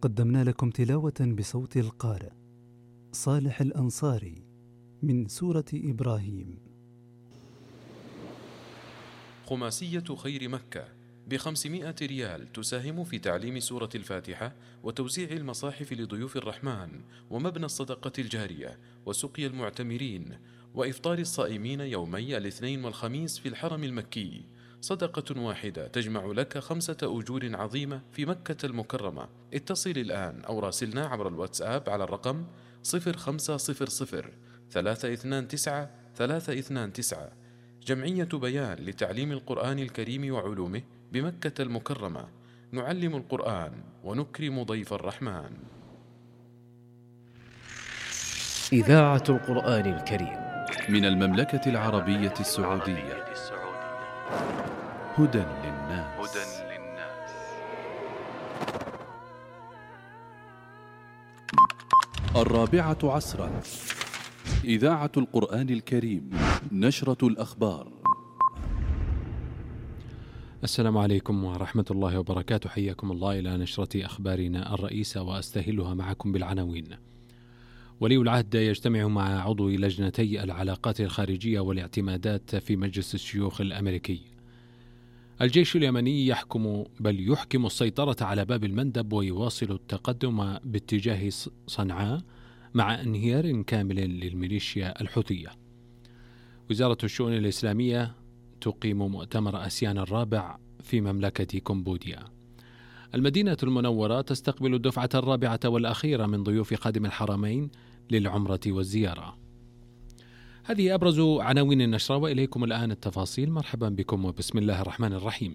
قدمنا لكم تلاوة بصوت القارئ صالح الأنصاري من سورة إبراهيم. خماسية خير مكة ب500 ريال تساهم في تعليم سورة الفاتحة وتوزيع المصاحف لضيوف الرحمن ومبنى الصدقة الجارية وسقي المعتمرين وإفطار الصائمين يومي الاثنين والخميس في الحرم المكي. صدقة واحدة تجمع لك 5 أجور عظيمة في مكة المكرمة. اتصل الآن أو راسلنا عبر الواتساب على الرقم 0500 329 329. جمعية بيان لتعليم القرآن الكريم وعلومه بمكة المكرمة. نعلم القرآن ونكرم ضيف الرحمن. إذاعة القرآن الكريم من المملكة العربية السعودية. هدى للناس. الرابعة عصرا. إذاعة القرآن الكريم. نشرة الأخبار. السلام عليكم ورحمة الله وبركاته. حياكم الله إلى نشرة أخبارنا الرئيسة وأستهلها معكم بالعناوين. ولي العهد يجتمع مع عضو لجنتي العلاقات الخارجية والاعتمادات في مجلس الشيوخ الأمريكي. الجيش اليمني يحكم السيطرة على باب المندب ويواصل التقدم باتجاه صنعاء مع انهيار كامل للميليشيا الحوثية. وزارة الشؤون الإسلامية تقيم مؤتمر آسيان الرابع في مملكة كمبوديا. المدينة المنورة تستقبل الدفعة الرابعة والأخيرة من ضيوف خادم الحرمين للعمرة والزيارة. هذه أبرز عناوين النشرة، وإليكم الآن التفاصيل. مرحبا بكم وبسم الله الرحمن الرحيم.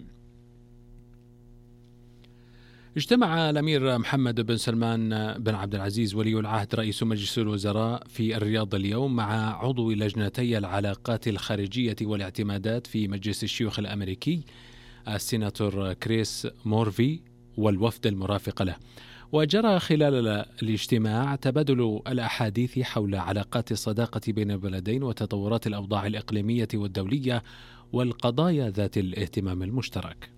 اجتمع الأمير محمد بن سلمان بن عبد العزيز ولي العهد رئيس مجلس الوزراء في الرياض اليوم مع عضو لجنتي العلاقات الخارجية والاعتمادات في مجلس الشيوخ الأمريكي السيناتور كريس مورفي والوفد المرافق له. وجرى خلال الاجتماع تبادل الأحاديث حول علاقات الصداقة بين البلدين وتطورات الأوضاع الإقليمية والدولية والقضايا ذات الاهتمام المشترك.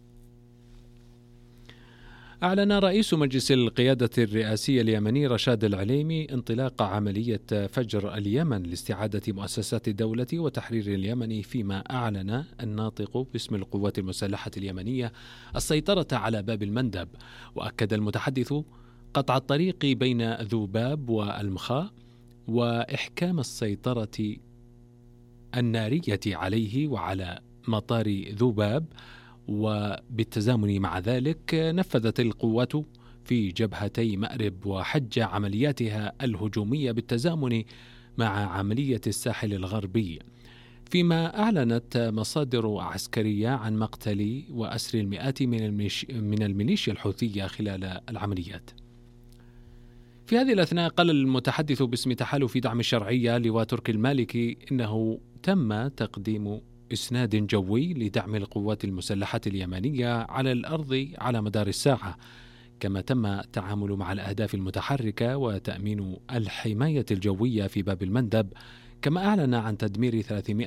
أعلن رئيس مجلس القيادة الرئاسية اليمني رشاد العليمي انطلاق عملية فجر اليمن لاستعادة مؤسسات الدولة وتحرير اليمن، فيما أعلن الناطق باسم القوات المسلحة اليمنية السيطرة على باب المندب. وأكد المتحدث قطع الطريق بين ذوباب والمخاء وإحكام السيطرة النارية عليه وعلى مطار ذوباب. وبالتزامن مع ذلك نفذت القوات في جبهتي مأرب وحجة عملياتها الهجومية بالتزامن مع عملية الساحل الغربي، فيما أعلنت مصادر عسكرية عن مقتل وأسر المئات من الميليشيا الحوثية خلال العمليات. في هذه الأثناء قال المتحدث باسم تحالف دعم الشرعية لواء تركي المالكي إنه تم تقديم إسناد جوي لدعم القوات المسلحة اليمنية على الأرض على مدار الساعة، كما تم التعامل مع الأهداف المتحركة وتأمين الحماية الجوية في باب المندب، كما أعلن عن تدمير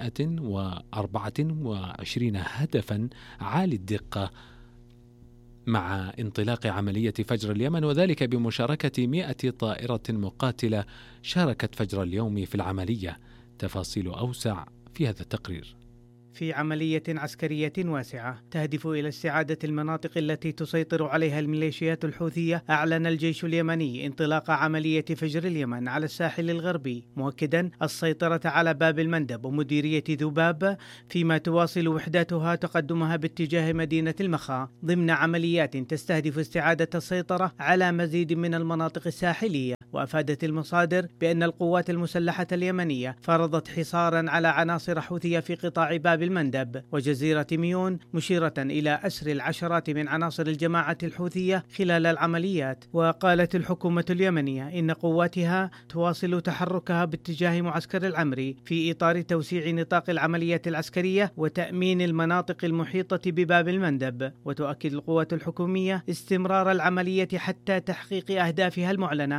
324 هدفا عالي الدقة مع انطلاق عملية فجر اليمن، وذلك بمشاركة 100 طائرة مقاتلة شاركت فجر اليوم في العملية. تفاصيل أوسع في هذا التقرير. في عملية عسكرية واسعة تهدف إلى استعادة المناطق التي تسيطر عليها الميليشيات الحوثية، أعلن الجيش اليمني انطلاق عملية فجر اليمن على الساحل الغربي، مؤكدا السيطرة على باب المندب ومديرية ذباب، فيما تواصل وحداتها تقدمها باتجاه مدينة المخا ضمن عمليات تستهدف استعادة السيطرة على مزيد من المناطق الساحلية. وأفادت المصادر بأن القوات المسلحة اليمنية فرضت حصارا على عناصر حوثية في قطاع باب المندب وجزيرة ميون، مشيرة إلى أسر العشرات من عناصر الجماعة الحوثية خلال العمليات. وقالت الحكومة اليمنية إن قواتها تواصل تحركها باتجاه معسكر العمري في إطار توسيع نطاق العمليات العسكرية وتأمين المناطق المحيطة بباب المندب. وتؤكد القوات الحكومية استمرار العملية حتى تحقيق أهدافها المعلنة، فيما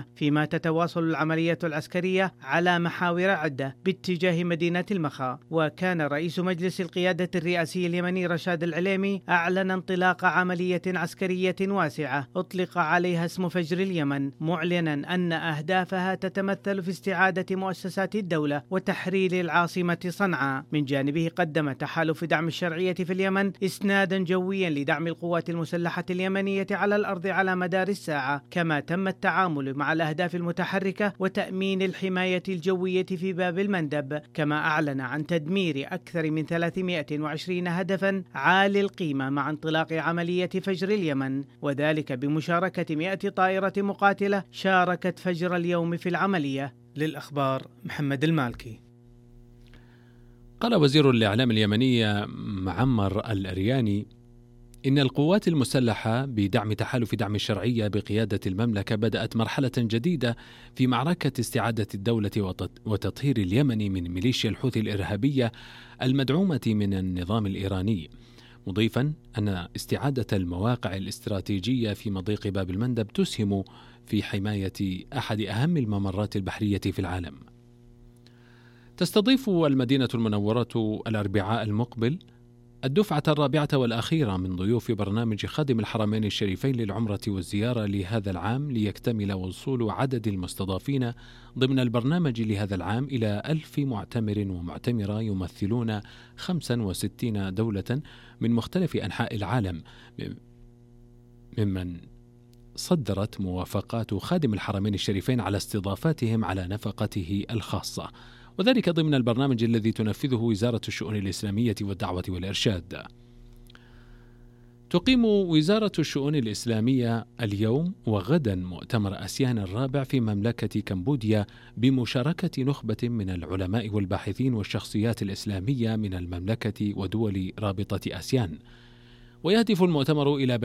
تتواصل العملية العسكرية على محاور عدة باتجاه مدينة المخا. وكان رئيس مجلس القيادة الرئاسي اليمني رشاد العليمي أعلن انطلاق عملية عسكرية واسعة أطلق عليها اسم فجر اليمن، معلنا أن أهدافها تتمثل في استعادة مؤسسات الدولة وتحرير العاصمة صنعاء. من جانبه قدم تحالف دعم الشرعية في اليمن إسنادا جويا لدعم القوات المسلحة اليمنية على الأرض على مدار الساعة، كما تم التعامل مع الأهداف المتحركة وتأمين الحماية الجوية في باب المندب. كما أعلن عن تدمير أكثر من 320 هدفا عالي القيمة مع انطلاق عملية فجر اليمن، وذلك بمشاركة 100 طائرة مقاتلة شاركت فجر اليوم في العملية. للأخبار محمد المالكي. قال وزير الإعلام اليمني معمر الأرياني إن القوات المسلحة بدعم تحالف دعم الشرعية بقيادة المملكة بدأت مرحلة جديدة في معركة استعادة الدولة وتطهير اليمن من ميليشيا الحوثي الإرهابية المدعومة من النظام الإيراني، مضيفا أن استعادة المواقع الاستراتيجية في مضيق باب المندب تسهم في حماية أحد أهم الممرات البحرية في العالم. تستضيف المدينة المنورة الأربعاء المقبل الدفعة الرابعة والأخيرة من ضيوف برنامج خادم الحرمين الشريفين للعمرة والزيارة لهذا العام، ليكتمل وصول عدد المستضافين ضمن البرنامج لهذا العام إلى 1000 معتمر ومعتمرة يمثلون 65 دولة من مختلف أنحاء العالم، ممن صدرت موافقات خادم الحرمين الشريفين على استضافتهم على نفقته الخاصة، وذلك ضمن البرنامج الذي تنفذه وزارة الشؤون الإسلامية والدعوة والإرشاد. تقيم وزارة الشؤون الإسلامية اليوم وغدا مؤتمر آسيان الرابع في مملكة كمبوديا بمشاركة نخبة من العلماء والباحثين والشخصيات الإسلامية من المملكة ودول رابطة آسيان. ويهدف المؤتمر إلى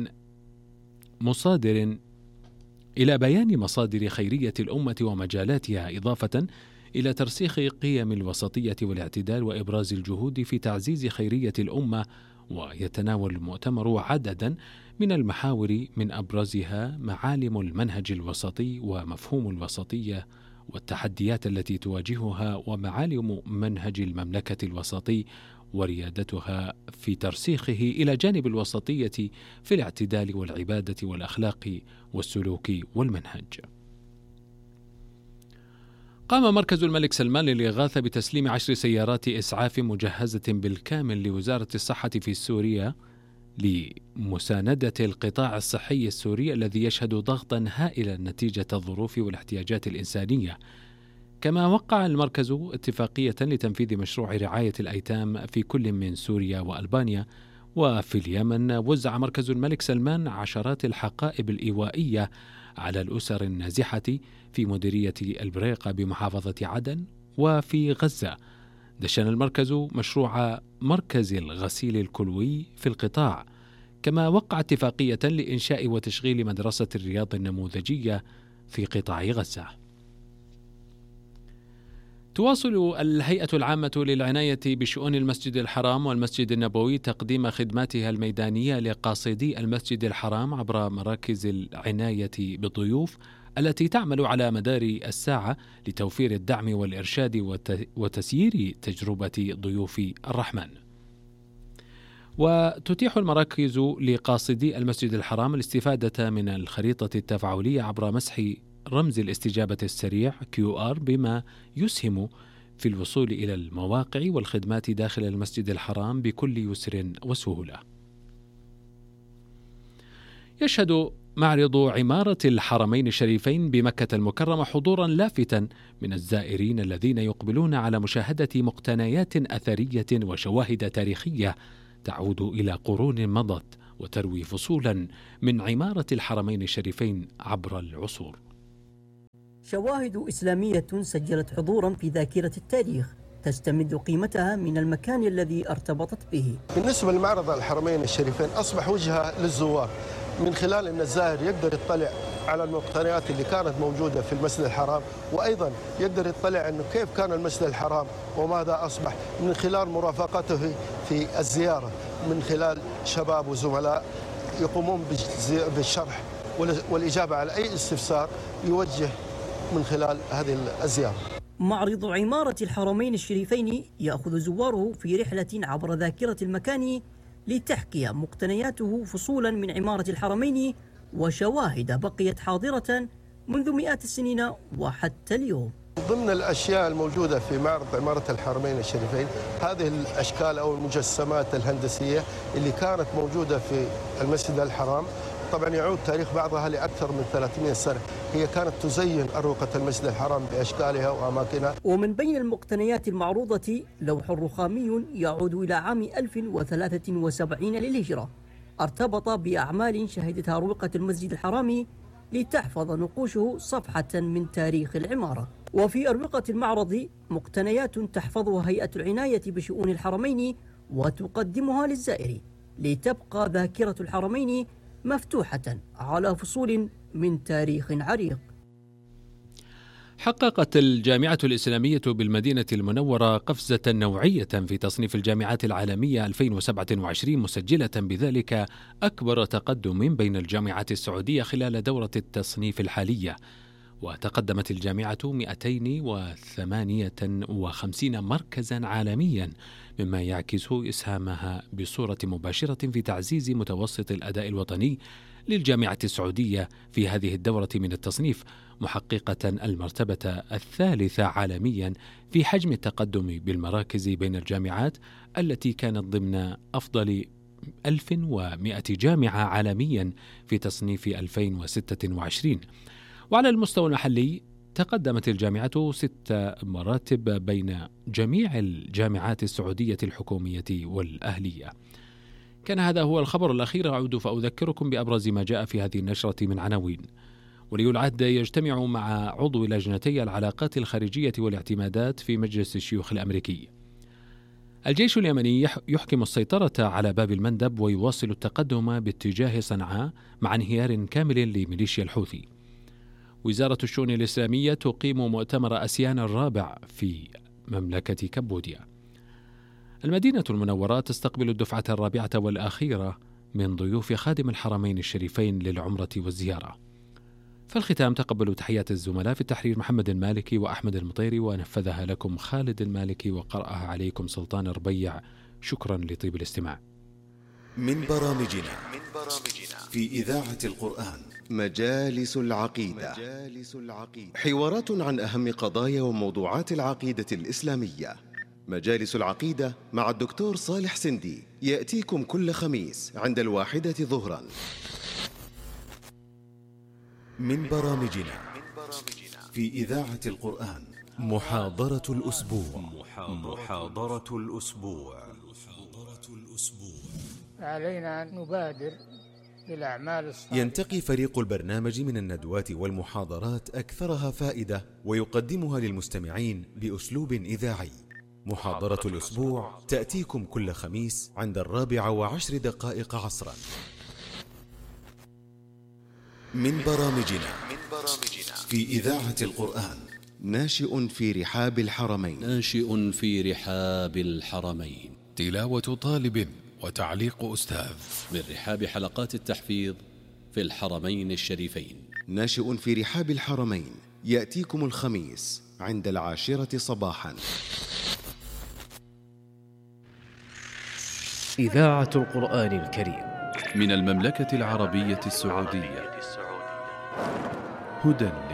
بيان مصادر خيرية الأمة ومجالاتها، إضافة إلى ترسيخ قيم الوسطية والاعتدال وإبراز الجهود في تعزيز خيرية الأمة. ويتناول المؤتمر عددا من المحاور من أبرزها معالم المنهج الوسطي ومفهوم الوسطية والتحديات التي تواجهها، ومعالم منهج المملكة الوسطي وريادتها في ترسيخه إلى جانب الوسطية في الاعتدال والعبادة والأخلاق والسلوك والمنهج. قام مركز الملك سلمان للإغاثة بتسليم 10 سيارات إسعاف مجهزة بالكامل لوزارة الصحة في سوريا لمساندة القطاع الصحي السوري الذي يشهد ضغطا هائلا نتيجة الظروف والاحتياجات الإنسانية. كما وقع المركز اتفاقية لتنفيذ مشروع رعاية الأيتام في كل من سوريا وألبانيا. وفي اليمن وزع مركز الملك سلمان عشرات الحقائب الإيوائية على الأسر النازحة في مديرية البريقة بمحافظة عدن. وفي غزة دشن المركز مشروع مركز الغسيل الكلوي في القطاع. كما وقع اتفاقية لإنشاء وتشغيل مدرسة الرياض النموذجية في قطاع غزة. تواصل الهيئة العامة للعناية بشؤون المسجد الحرام والمسجد النبوي تقديم خدماتها الميدانية لقاصدي المسجد الحرام عبر مراكز العناية بالضيوف التي تعمل على مدار الساعة لتوفير الدعم والإرشاد وتسيير تجربة ضيوف الرحمن. وتتيح المراكز لقاصدي المسجد الحرام الاستفادة من الخريطة التفاعلية عبر مسح رمز الاستجابة السريع QR، بما يسهم في الوصول إلى المواقع والخدمات داخل المسجد الحرام بكل يسر وسهولة. يشهد معرض عمارة الحرمين الشريفين بمكة المكرمة حضورا لافتا من الزائرين الذين يقبلون على مشاهدة مقتنيات أثرية وشواهد تاريخية تعود إلى قرون مضت وتروي فصولا من عمارة الحرمين الشريفين عبر العصور. شواهد إسلامية سجلت حضورا في ذاكرة التاريخ تستمد قيمتها من المكان الذي ارتبطت به. بالنسبة لمعرض الحرمين الشريفين أصبح وجهة للزوار، من خلال أن الزائر يقدر يطلع على المقتنيات اللي كانت موجودة في المسجد الحرام، وأيضا يقدر يطلع أنه كيف كان المسجد الحرام وماذا أصبح من خلال مرافقته في الزيارة، من خلال شباب وزملاء يقومون بالشرح والإجابة على أي استفسار يوجه من خلال هذه الزيارة. معرض عمارة الحرمين الشريفين يأخذ زواره في رحلة عبر ذاكرة المكان لتحكي مقتنياته فصولا من عمارة الحرمين وشواهد بقيت حاضرة منذ مئات السنين وحتى اليوم. ضمن الأشياء الموجودة في معرض عمارة الحرمين الشريفين هذه الأشكال أو المجسمات الهندسية اللي كانت موجودة في المسجد الحرام. طبعا يعود تاريخ بعضها لأكثر من 300 سنة. هي كانت تزين أروقة المسجد الحرام بأشكالها وأماكنها. ومن بين المقتنيات المعروضة لوح رخامي يعود إلى عام 1073 للهجرة، ارتبط بأعمال شهدتها أروقة المسجد الحرام لتحفظ نقوشه صفحة من تاريخ العمارة. وفي أروقة المعرض مقتنيات تحفظها هيئة العناية بشؤون الحرمين وتقدمها للزائر لتبقى ذاكرة الحرمين مفتوحة على فصول من تاريخ عريق. حققت الجامعة الإسلامية بالمدينة المنورة قفزة نوعية في تصنيف الجامعات العالمية 2027، مسجلة بذلك أكبر تقدم بين الجامعات السعودية خلال دورة التصنيف الحالية. وتقدمت الجامعة 258 مركزا عالميا، مما يعكس إسهامها بصورة مباشرة في تعزيز متوسط الأداء الوطني للجامعة السعودية في هذه الدورة من التصنيف، محققة المرتبة الثالثة عالميا في حجم التقدم بالمراكز بين الجامعات التي كانت ضمن أفضل 1100 جامعة عالميا في تصنيف 2026. وعلى المستوى المحلي تقدمت الجامعة 6 مراتب بين جميع الجامعات السعودية الحكومية والأهلية. كان هذا هو الخبر الأخير. أعود فأذكركم بأبرز ما جاء في هذه النشرة من عناوين. ولي العهد يجتمع مع عضو لجنتي العلاقات الخارجية والاعتمادات في مجلس الشيوخ الأمريكي. الجيش اليمني يحكم السيطرة على باب المندب ويواصل التقدم باتجاه صنعاء مع انهيار كامل لميليشيا الحوثي. وزارة الشؤون الإسلامية تقيم مؤتمر أسيان الرابع في مملكة كمبوديا. المدينة المنورة تستقبل الدفعة الرابعة والأخيرة من ضيوف خادم الحرمين الشريفين للعمرة والزيارة. في الختام تقبلوا تحيات الزملاء في التحرير محمد المالكي وأحمد المطيري، ونفذها لكم خالد المالكي وقرأها عليكم سلطان ربيع. شكرا لطيب الاستماع. من برامجنا في إذاعة القرآن مجالس العقيدة، حوارات عن أهم قضايا وموضوعات العقيدة الإسلامية. مجالس العقيدة مع الدكتور صالح سندي يأتيكم كل خميس عند 1 ظهرا. من برامجنا في إذاعة القرآن محاضرة الأسبوع. علينا أن نبادر بالأعمال الصالحة. ينتقي فريق البرنامج من الندوات والمحاضرات أكثرها فائدة ويقدمها للمستمعين بأسلوب إذاعي. محاضرة الأسبوع تأتيكم كل خميس عند 4:10 عصرا. من برامجنا في إذاعة القرآن ناشئ في رحاب الحرمين. تلاوة طالب وتعليق أستاذ من رحاب حلقات التحفيظ في الحرمين الشريفين. ناشئ في رحاب الحرمين يأتيكم الخميس عند 10 صباحا. إذاعة القرآن الكريم من المملكة العربية السعودية. هدى